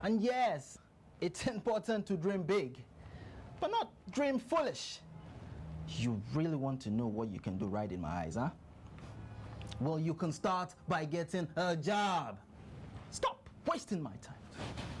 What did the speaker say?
And yes, it's important to dream big, but not dream foolish. You really want to know what you can do right in my eyes, huh? Well, you can start by getting a job. Stop wasting my time.